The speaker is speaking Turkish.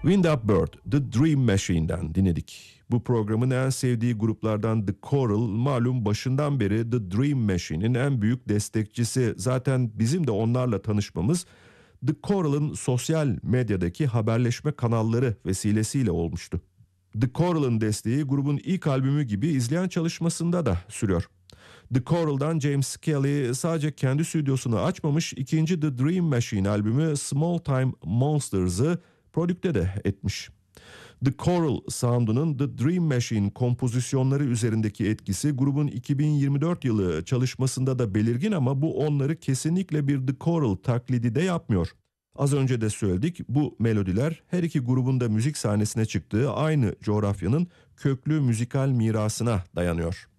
Wind Up Bird, The Dream Machine'den dinledik. Bu programın en sevdiği gruplardan The Coral, malum başından beri The Dream Machine'in en büyük destekçisi. Zaten bizim de onlarla tanışmamız The Coral'ın sosyal medyadaki haberleşme kanalları vesilesiyle olmuştu. The Coral'ın desteği grubun ilk albümü gibi izleyen çalışmasında da sürüyor. The Coral'dan James Skelly sadece kendi stüdyosunu açmamış, ikinci The Dream Machine albümü Small Time Monsters'ı prodükte de etmiş. The Coral sound'unun The Dream Machine kompozisyonları üzerindeki etkisi grubun 2024 yılı çalışmasında da belirgin ama bu onları kesinlikle bir The Coral taklidi de yapmıyor. Az önce de söyledik, bu melodiler her iki grubun da müzik sahnesine çıktığı aynı coğrafyanın köklü müzikal mirasına dayanıyor.